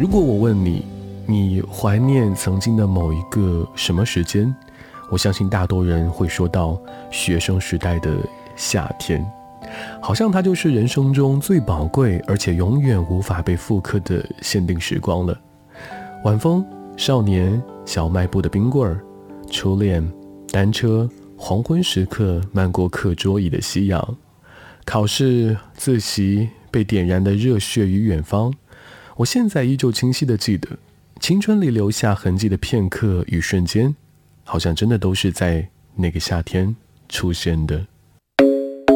如果我问你，你怀念曾经的某一个什么时间？我相信大多人会说到学生时代的夏天，好像它就是人生中最宝贵而且永远无法被复刻的限定时光了。晚风、少年、小卖部的冰棍儿、初恋、单车、黄昏时刻漫过课桌椅的夕阳，考试、自习被点燃的热血与远方。我现在依旧清晰地记得青春里留下痕迹的片刻与瞬间，好像真的都是在那个夏天出现的。